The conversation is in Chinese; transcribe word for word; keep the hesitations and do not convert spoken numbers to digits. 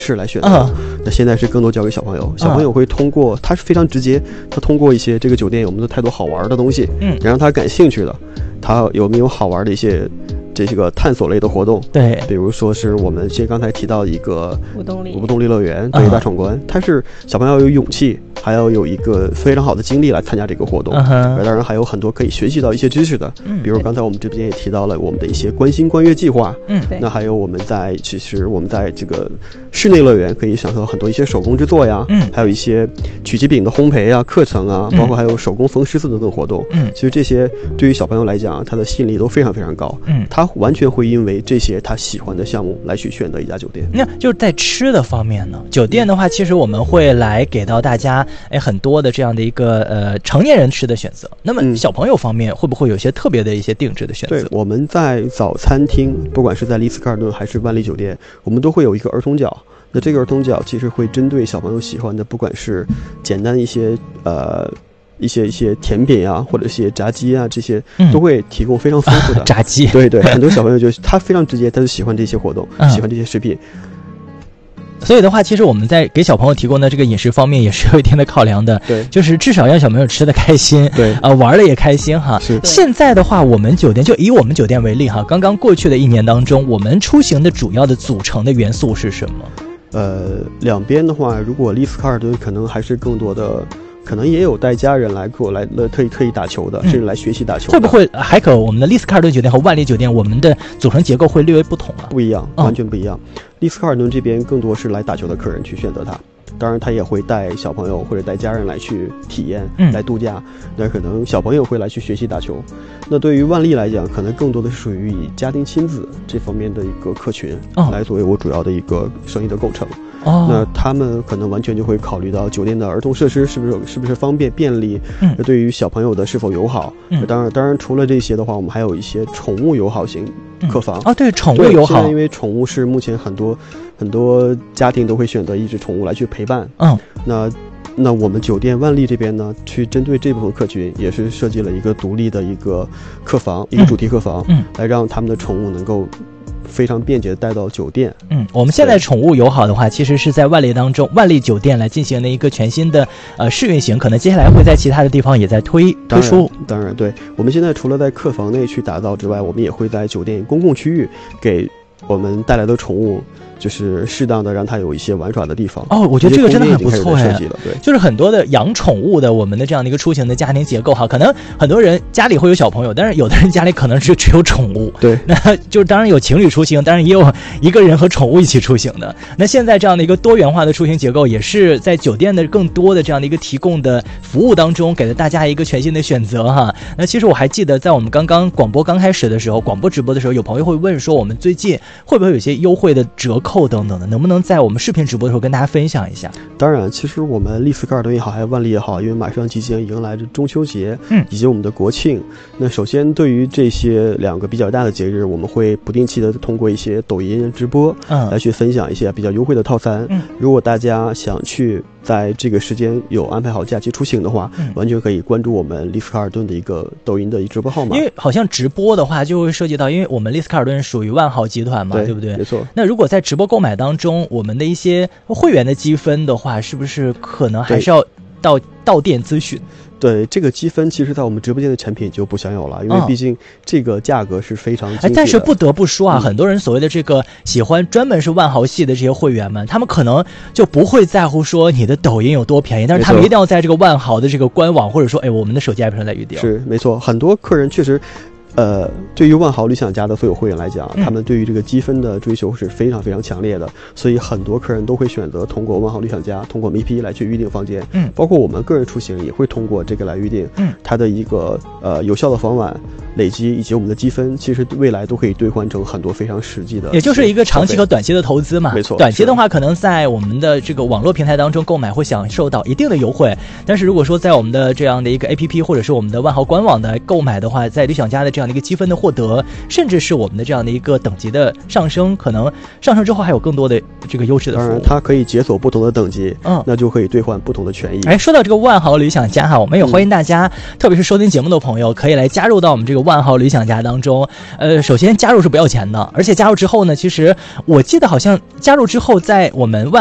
是来选择、嗯、那现在是更多交给小朋友，小朋友会通过、嗯、他是非常直接，他通过一些这个酒店有没有太多好玩的东西，嗯，让他感兴趣的，他有没有好玩的一些这个探索类的活动， 对， 比如说是我们先刚才提到一个无动力无动力乐园对大闯关、嗯、它是小朋友有勇气，还要有一个非常好的经历来参加这个活动、嗯、而当然还有很多可以学习到一些知识的、嗯、比如刚才我们这边也提到了我们的一些观星观月计划，嗯，那还有我们在其实我们在这个室内乐园可以享受很多一些手工制作呀，嗯，还有一些曲奇饼的烘焙啊课程啊、嗯、包括还有手工缝十字等等活动，嗯，其实这些对于小朋友来讲他的吸引力都非常非常高，嗯，他完全会因为这些他喜欢的项目来去选择一家酒店。 那就是在吃的方面呢，酒店的话其实我们会来给到大家哎很多的这样的一个呃成年人吃的选择，那么小朋友方面会不会有些特别的一些定制的选择？ 对，我们在早餐厅不管是在丽思卡尔顿还是万丽酒店，我们都会有一个儿童角，那这个儿童角其实会针对小朋友喜欢的，不管是简单一些呃一些一些甜品啊，或者一些炸鸡啊，这些都会提供非常丰富的、 嗯啊、炸鸡。 对对，很多小朋友就他非常直接，他就喜欢这些活动，嗯、喜欢这些食品。 所以的话，其实我们在给小朋友提供的这个饮食方面也是有一定的考量的， 对， 就是至少让小朋友吃得开心， 对， 啊、呃，玩的也开心哈。 是。 现在的话，我们酒店就以我们酒店为例哈，刚刚过去的一年当中，我们出行的主要的组成的元素是什么？ 呃，两边的话，如果丽思卡尔顿可能还是更多的。可能也有带家人来过来了特意特意打球的、嗯、甚至来学习打球的。 会不会还可我们的丽思卡尔顿酒店和万丽酒店我们的组成结构会略微不同啊？ 不一样，完全不一样。丽思卡尔顿这边更多是来打球的客人去选择它，当然他也会带小朋友或者带家人来去体验、嗯、来度假，那可能小朋友会来去学习打球。那对于万丽来讲，可能更多的是属于以家庭亲子这方面的一个客群、哦、来作为我主要的一个生意的构成。哦，那他们可能完全就会考虑到酒店的儿童设施是不是是不是方便便利，嗯，对于小朋友的是否友好，嗯，当然当然除了这些的话，我们还有一些宠物友好型客房、 嗯、哦，对，宠物友好， 因为宠物是目前很多很多家庭都会选择一只宠物来去陪伴，嗯，那那我们酒店万丽这边呢，去针对这部分客群，也是设计了一个独立的一个客房，一个主题客房，嗯，来让他们的宠物能够非常便捷的带到酒店。 嗯，我们现在宠物友好的话，其实是在万丽当中，万丽酒店来进行的一个全新的呃试运行，可能接下来会在其他的地方也在推推出。 当然，对，我们现在除了在客房内去打造之外，我们也会在酒店公共区域给我们带来的宠物，就是适当的让它有一些玩耍的地方。 哦，我觉得这个真的很不错哎， 对， 就是很多的养宠物的我们的这样的一个出行的家庭结构哈，可能很多人家里会有小朋友，但是有的人家里可能是只有宠物， 对， 那就是当然有情侣出行，当然也有一个人和宠物一起出行的。那现在这样的一个多元化的出行结构，也是在酒店的更多的这样的一个提供的服务当中，给了大家一个全新的选择哈。那其实我还记得在我们刚刚广播刚开始的时候，广播直播的时候，有朋友会问说，我们最近会不会有些优惠的折扣等等的，能不能在我们视频直播的时候跟大家分享一下？ 当然，其实我们丽思卡尔顿也好，还有万丽也好，因为马上即将迎来着中秋节，嗯，以及我们的国庆。那首先，对于这些两个比较大的节日，我们会不定期的通过一些抖音直播，嗯，来去分享一些比较优惠的套餐。嗯，如果大家想去在这个时间有安排好假期出行的话，嗯，完全可以关注我们丽思卡尔顿的一个抖音的直播号码。 因为好像直播的话，就会涉及到，因为我们丽思卡尔顿属于万豪集团嘛， 对, 对不对？ 没错。 那如果在直播购买当中，我们的一些会员的积分的话，是不是可能还是要到到店咨询？ 对，这个积分其实在我们直播间的产品就不享有了，因为毕竟这个价格是非常精细的。 哎，但是不得不说啊，嗯，很多人所谓的这个喜欢专门是万豪系的这些会员们，他们可能就不会在乎说你的抖音有多便宜，但是他们一定要在这个万豪的这个官网，或者说哎我们的手机 app 上来预定。 是没错，很多客人确实呃，对于万豪旅享家的所有会员来讲，嗯，他们对于这个积分的追求是非常非常强烈的，所以很多客人都会选择通过万豪旅享家，通过 M P 来去预定房间。嗯，包括我们个人出行也会通过这个来预定。嗯，它的一个呃有效的房晚累积以及我们的积分，其实未来都可以兑换成很多非常实际的， 也就是一个长期和短期的投资嘛。 没错， 短期的话，可能在我们的这个网络平台当中购买会享受到一定的优惠，但是如果说在我们的这样的一个 A P P 或者是我们的万豪官网的购买的话，在旅享家的这样这样的一个积分的获得，甚至是我们的这样的一个等级的上升，可能上升之后还有更多的这个优质的服务。 当然，它可以解锁不同的等级，嗯，那就可以兑换不同的权益。 哎，说到这个万豪理想家哈，我们也欢迎大家，嗯、特别是收听节目的朋友，可以来加入到我们这个万豪理想家当中。呃，首先加入是不要钱的，而且加入之后呢，其实我记得好像加入之后，在我们万